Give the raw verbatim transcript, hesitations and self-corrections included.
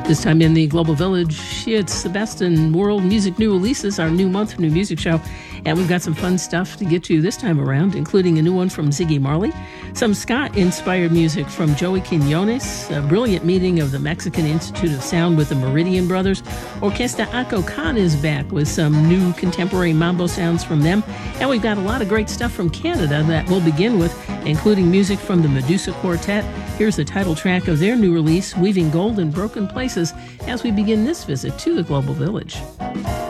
This time in the Global Village, it's the best in world music new releases, our new month new music show. And we've got some fun stuff to get to this time around, including a new one from Ziggy Marley, some ska-inspired music from Joey Quinones, a brilliant meeting of the Mexican Institute of Sound with the Meridian Brothers. Orquesta Acocan is back with some new contemporary mambo sounds from them. And we've got a lot of great stuff from Canada that we'll begin with, including music from the Medusa Quartet. Here's the title track of their new release, Weaving Gold in Broken Places, as we begin this visit to the Global Village.